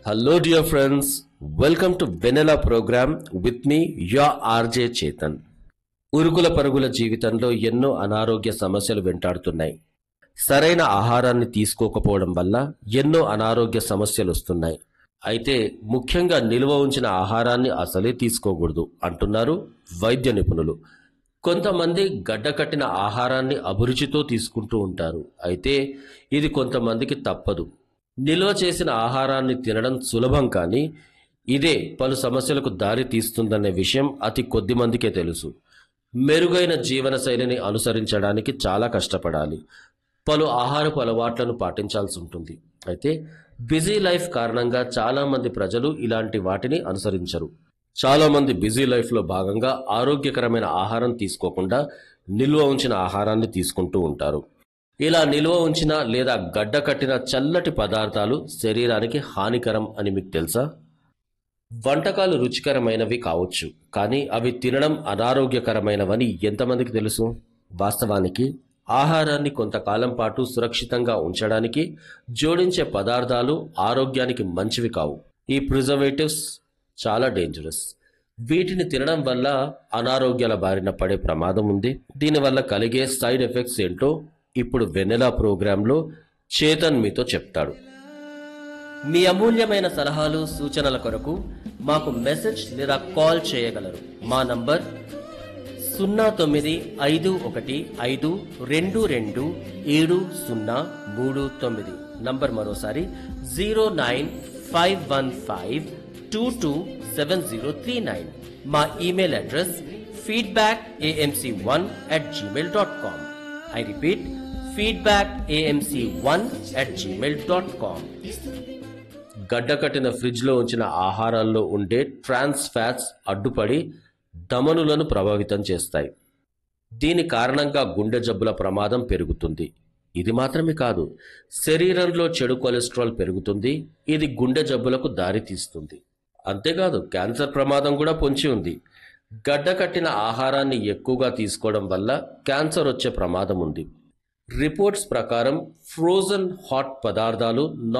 Hello, dear friends. Welcome to Vanilla program with me, your RJ Chetan. ఉరుకుల పరుగుల జీవితంలో ఎన్నో అనారోగ్య సమస్యలు వెంటాడుతున్నాయి. సరైన ఆహారాన్ని తీసుకోకపోవడం వల్ల ఎన్నో అనారోగ్య సమస్యలు వస్తున్నాయి. అయితే ముఖ్యంగా నిల్వ ఉంచిన ఆహారాన్ని అసలే తీసుకోకూడదు అంటున్నారు వైద్య నిపుణులు. కొంతమంది గడ్డకట్టిన ఆహారాన్ని అభిరుచితో తీసుకుంటూ ఉంటారు. అయితే ఇది కొంతమందికి తప్పదు. నిల్వ చేసిన ఆహారాన్ని తినడం సులభం, కానీ ఇదే పలు సమస్యలకు దారి తీస్తుందనే విషయం అతి కొద్ది మందికే తెలుసు. మెరుగైన జీవనశైలిని అనుసరించడానికి చాలా కష్టపడాలి. పలు ఆహారపు అలవాట్లను పాటించాల్సి ఉంటుంది. అయితే బిజీ లైఫ్ కారణంగా చాలామంది ప్రజలు ఇలాంటి వాటిని అనుసరించరు. చాలామంది బిజీ లైఫ్లో భాగంగా ఆరోగ్యకరమైన ఆహారం తీసుకోకుండా నిల్వ ఉంచిన ఆహారాన్ని తీసుకుంటూ ఉంటారు. ఇలా నిల్వ ఉంచిన లేదా గడ్డ కట్టిన చల్లటి పదార్థాలు శరీరానికి హానికరం అని మీకు తెలుసా? వంటకాలు రుచికరమైనవి కావచ్చు, కానీ అవి తినడం అనారోగ్యకరమైనవని ఎంతమందికి తెలుసు? వాస్తవానికి ఆహారాన్ని కొంతకాలం పాటు సురక్షితంగా ఉంచడానికి జోడించే పదార్థాలు ఆరోగ్యానికి మంచివి కావు. ఈ ప్రిజర్వేటివ్స్ చాలా డేంజరస్. వీటిని తినడం వల్ల అనారోగ్యాల బారిన పడే ప్రమాదం ఉంది. దీనివల్ల కలిగే సైడ్ ఎఫెక్ట్స్ ఏంటో ఇప్పుడు వెన్నెలా ప్రోగ్రాంలో చేతన్ మీతో చెప్తాడు. మీ అమూల్యమైన సలహాలు సూచనల కొరకు మాకు మెసేజ్ లేదా కాల్ చేయగలరు. మా నంబర్ 0951522739. నంబర్ మరోసారి 09515227039. మా email address feedbackamc1@gmail.com. I repeat, feedbackamc1@gmail.com. గడ్డకట్టిన ఫ్రిడ్జ్లో ఉంచిన ఆహారాల్లో ఉండే ట్రాన్స్ ఫ్యాట్స్ అడ్డుపడి ధమనులను ప్రభావితం చేస్తాయి. దీని కారణంగా గుండె జబ్బుల ప్రమాదం పెరుగుతుంది. ఇది మాత్రమే కాదు, శరీరంలో చెడు కొలెస్ట్రాల్ పెరుగుతుంది. ఇది గుండె జబ్బులకు దారితీస్తుంది. అంతేకాదు, క్యాన్సర్ ప్రమాదం కూడా పొంచి ఉంది. గడ్డకట్టిన ఆహారాన్ని ఎక్కువగా తీసుకోవడం వల్ల క్యాన్సర్ వచ్చే ప్రమాదం ఉంది. రిపోర్ట్స్ ప్రకారం ఫ్రోజన్ హాట్ పదార్థాలు